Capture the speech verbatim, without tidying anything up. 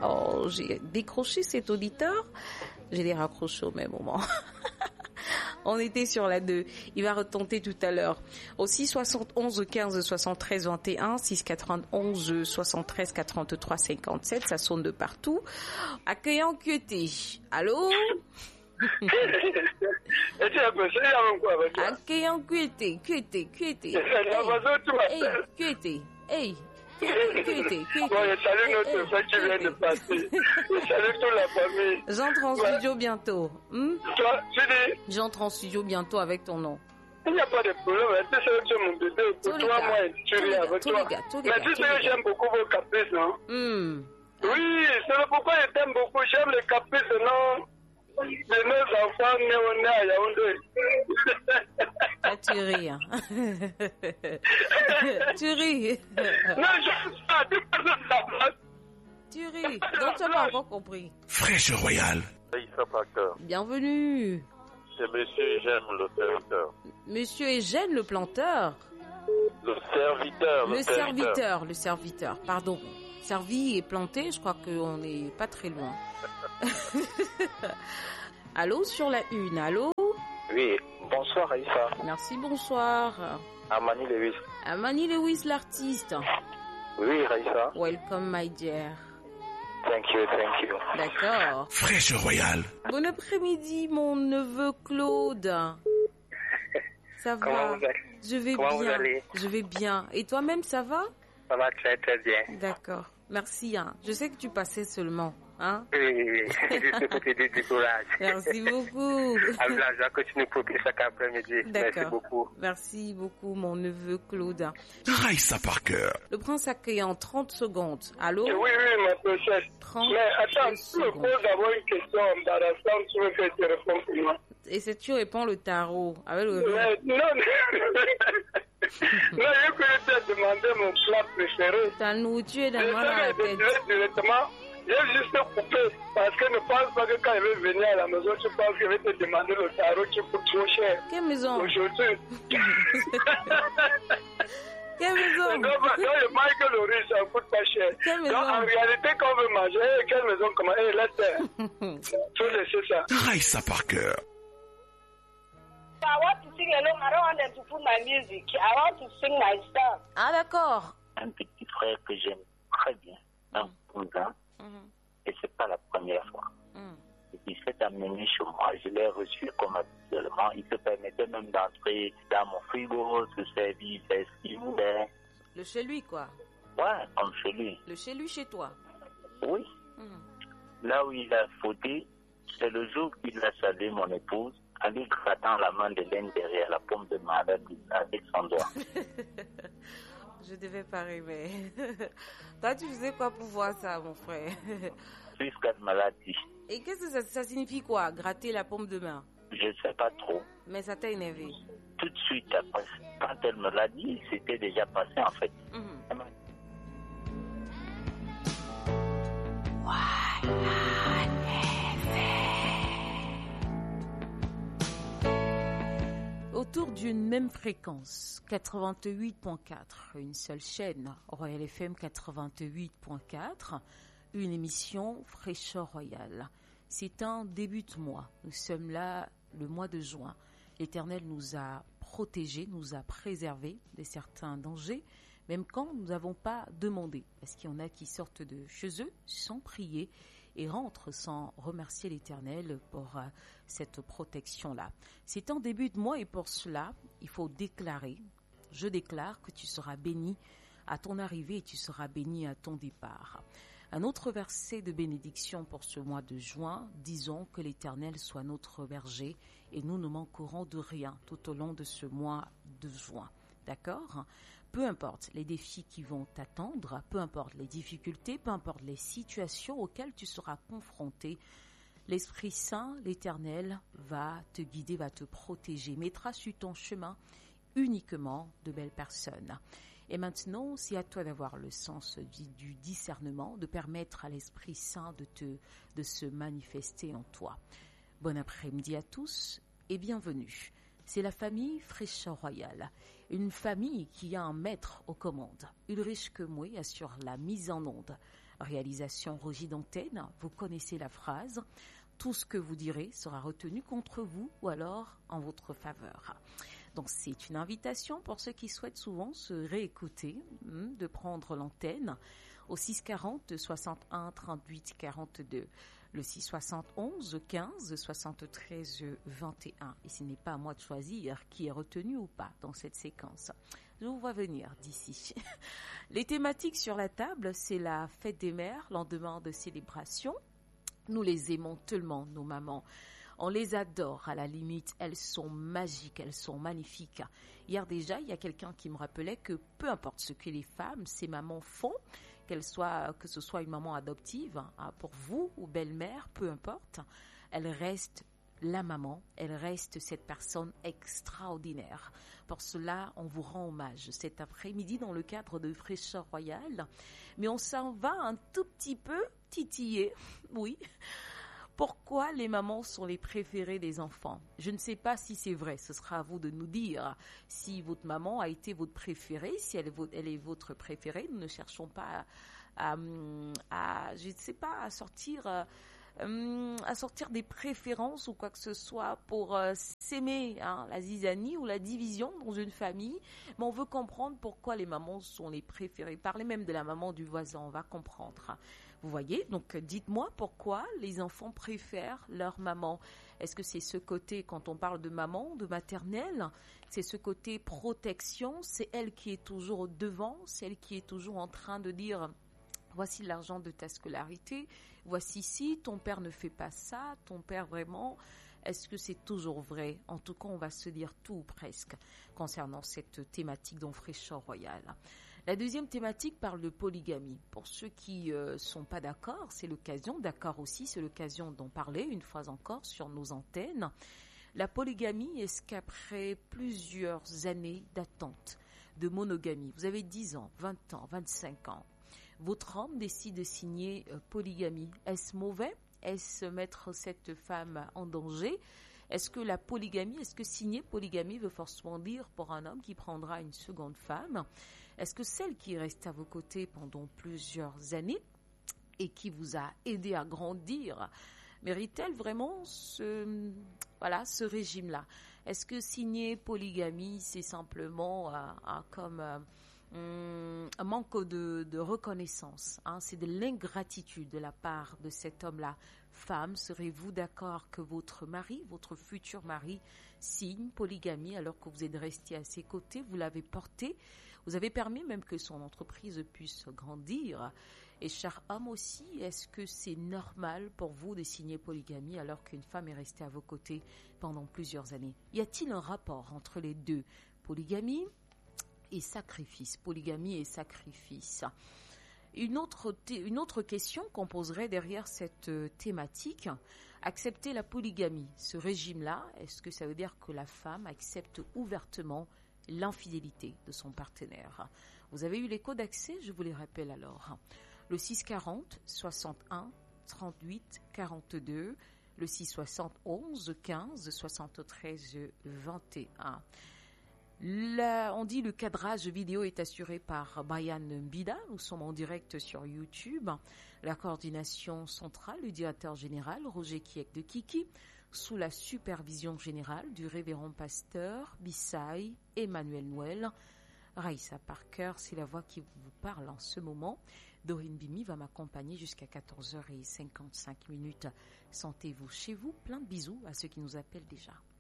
Oh, j'ai décroché cet auditeur. J'ai les raccroché au même moment. On était sur la deux. Il va retenter tout à l'heure. Au six soixante-onze quinze soixante-treize vingt et un, six quatre-vingt-onze soixante-treize quarante-trois cinquante-sept, ça sonne de partout. Accueillant Q T. Allô? Accueillant Q T, Q T, Q T. Hey, Q T, hey. Bon, je salue notre frère qui vient de passer. Je salue toute la famille. J'entre en studio bientôt. Hmm? Toi, tu dis? J'entre en studio bientôt avec ton nom. Il n'y a pas de problème. Tu sais que mon bébé, pour toi, moi, tu ris avec toi. Mais tu sais que j'aime beaucoup vos caprices, non? Hmm. Oui, c'est pourquoi je t'aime beaucoup. J'aime les caprices, non? De nos enfants nés au nez à Yaoundé. Ah, tu ris, hein. Tu ris. Non, je ne sais pas, tu parles de la place. Tu ris, donc tu n'as pas encore compris. Fraîche Royale. Bienvenue. C'est Monsieur Eugène, le serviteur. Monsieur Eugène, le planteur. Le serviteur. Le, le serviteur. serviteur, le serviteur, pardon. Servi et planté, je crois qu'on n'est pas très loin. Allô, sur la une, allô? Oui, bonsoir Aïssa. Merci, bonsoir. Amani Lewis. Amani Lewis, l'artiste. Oui, Aïssa. Welcome, my dear. Thank you, thank you. D'accord. Fraîche Royale. Bon après-midi, mon neveu Claude. Ça va? Comment vous allez? Je vais Comment bien. Vous allez? Je vais bien. Et toi-même, ça va? Ça va très très bien. D'accord. Merci. Hein. Je sais que tu passais seulement. Hein? Oui, oui, oui. Juste pour te dire du courage. Merci beaucoup. Alors, je continue pour chaque après-midi. Merci beaucoup. Merci beaucoup, mon neveu Claude. Raïssa Parker. Le prince accueille en trente secondes. Allô? Oui, oui, ma princesse. trente Mais attends, tu me poses d'abord une question embarrassante, tu veux que je te réponde pour moi. Et si tu réponds le tarot avec le... Mais, non, non. Non, je voulais te demander mon plat préféré. Ta nourriture est dans la tête. Directement, j'ai juste coupé parce que ne pense pas que quand je vais venir à la maison, tu penses que je vais te demander le tarot qui coûte trop cher. Quelle maison? Aujourd'hui. Quelle maison? Donc, je mange que le riz, ça coûte pas cher. Quelle maison? Donc, en réalité, quand on veut manger, quelle maison, comment? Eh, laisse faut laisser ça. Raïssa Parker. I want to sing alone. I don't want them to put my music. I want to sing my stuff. Ah, d'accord. Un petit frère que j'aime très bien, un cousin, Mm-hmm. et c'est pas la première fois. Mm. Et il s'est amené chez moi, je l'ai reçu comme habituellement. Il se permettait même d'entrer dans mon frigo, se servir, faire ce qu'il voulait. Le chez lui, quoi. Ouais, comme chez lui. Le chez lui, chez toi. Oui. Mm. Là où il a fauté, c'est le jour qu'il a salué mon épouse, en lui grattant la main de laine derrière la paume de ma main avec son doigt. Je devais pas rêver. Toi, tu faisais quoi pour voir ça, mon frère? Jusqu'à maladie. Et qu'est-ce que ça, ça signifie quoi? Gratter la paume de main? Je ne sais pas trop. Mais ça t'a énervé? Tout de suite après, quand elle me l'a dit, c'était déjà passé en fait. Mm-hmm. Autour d'une même fréquence, quatre-vingt-huit point quatre, une seule chaîne, Royal F M quatre-vingt-huit point quatre, une émission Fraîcheur Royale. C'est un début de mois. Nous sommes là le mois de juin. L'Éternel nous a protégés, nous a préservés de certains dangers, même quand nous n'avons pas demandé. Parce qu'il y en a qui sortent de chez eux sans prier et rentrent sans remercier l'Éternel pour euh, cette protection-là. C'est un début de mois et pour cela, il faut déclarer, je déclare que tu seras béni à ton arrivée et tu seras béni à ton départ. Un autre verset de bénédiction pour ce mois de juin, disons que l'Éternel soit notre berger et nous ne manquerons de rien tout au long de ce mois de juin. D'accord ? Peu importe les défis qui vont t'attendre, peu importe les difficultés, peu importe les situations auxquelles tu seras confronté, l'Esprit Saint, l'Éternel, va te guider, va te protéger, mettra sur ton chemin uniquement de belles personnes. Et maintenant, c'est à toi d'avoir le sens du discernement, de permettre à l'Esprit Saint de te, de se manifester en toi. Bon après-midi à tous et bienvenue. C'est la famille Fraîcheur Royale, une famille qui a un maître aux commandes. Ulrich Kemoué assure la mise en onde. Réalisation Roger d'Antenne, vous connaissez la phrase. Tout ce que vous direz sera retenu contre vous ou alors en votre faveur. Donc c'est une invitation pour ceux qui souhaitent souvent se réécouter, de prendre l'antenne au six quarante soixante-un trente-huit quarante-deux, le six soixante-onze quinze soixante-treize vingt et un. Et ce n'est pas à moi de choisir qui est retenu ou pas dans cette séquence. Je vous vois venir d'ici. Les thématiques sur la table, c'est la fête des mères, lendemain de célébration. Nous les aimons tellement, nos mamans. On les adore, à la limite, elles sont magiques, elles sont magnifiques. Hier déjà, il y a quelqu'un qui me rappelait que peu importe ce que les femmes, ces mamans font, qu'elles soient, que ce soit une maman adoptive, hein, pour vous ou belle-mère, peu importe, elle reste la maman, elle reste cette personne extraordinaire. Pour cela, on vous rend hommage cet après-midi dans le cadre de Fraîcheur Royale. Mais on s'en va un tout petit peu titiller, oui. Pourquoi les mamans sont les préférées des enfants? Je ne sais pas si c'est vrai, ce sera à vous de nous dire si votre maman a été votre préférée, si elle, elle est votre préférée. Nous ne cherchons pas à, à, à je ne sais pas, à sortir... Euh, à sortir des préférences ou quoi que ce soit pour euh, s'aimer, hein, la zizanie ou la division dans une famille, mais on veut comprendre pourquoi les mamans sont les préférées. Parlez même de la maman du voisin, on va comprendre. Vous voyez, donc dites-moi pourquoi les enfants préfèrent leur maman. Est-ce que c'est ce côté, quand on parle de maman, de maternelle, c'est ce côté protection, c'est elle qui est toujours au devant, c'est elle qui est toujours en train de dire... Voici l'argent de ta scolarité. Voici si ton père ne fait pas ça, ton père vraiment, est-ce que c'est toujours vrai? En tout cas, on va se dire tout presque concernant cette thématique dans Fraîcheur Royale. La deuxième thématique parle de polygamie. Pour ceux qui ne euh, sont pas d'accord, c'est l'occasion, d'accord aussi, c'est l'occasion d'en parler une fois encore sur nos antennes. La polygamie, est-ce qu'après plusieurs années d'attente de monogamie, vous avez dix ans, vingt ans, vingt-cinq ans, votre homme décide de signer euh, polygamie. Est-ce mauvais? Est-ce mettre cette femme en danger? Est-ce que la polygamie, est-ce que signer polygamie veut forcément dire pour un homme qui prendra une seconde femme? Est-ce que celle qui reste à vos côtés pendant plusieurs années et qui vous a aidé à grandir, mérite-t-elle vraiment ce, voilà, ce régime-là? Est-ce que signer polygamie, c'est simplement euh, euh, comme... Euh, un manque de, de reconnaissance, hein, c'est de l'ingratitude de la part de cet homme-là. Femme, serez-vous d'accord que votre mari, votre futur mari, signe polygamie alors que vous êtes resté à ses côtés, vous l'avez porté, vous avez permis même que son entreprise puisse grandir? Et cher homme aussi, est-ce que c'est normal pour vous de signer polygamie alors qu'une femme est restée à vos côtés pendant plusieurs années? Y a-t-il un rapport entre les deux, polygamie et sacrifice, polygamie et sacrifice? Une autre, thé, une autre question qu'on poserait derrière cette euh, thématique, accepter la polygamie, ce régime-là, est-ce que ça veut dire que la femme accepte ouvertement l'infidélité de son partenaire? Vous avez eu l'écho d'accès, je vous les rappelle alors. Le six quarante soixante-un trente-huit quarante-deux, le six soixante-onze quinze soixante-treize vingt et un. Là, on dit le cadrage vidéo est assuré par Bayan Mbida. Nous sommes en direct sur YouTube. La coordination centrale, le directeur général Roger Kiek de Kiki, sous la supervision générale du révérend pasteur Bissaï Emmanuel Noël. Raïssa Parker, c'est la voix qui vous parle en ce moment. Dorine Bimi va m'accompagner jusqu'à quatorze heures cinquante-cinq minutes. Sentez-vous chez vous. Plein de bisous à ceux qui nous appellent déjà.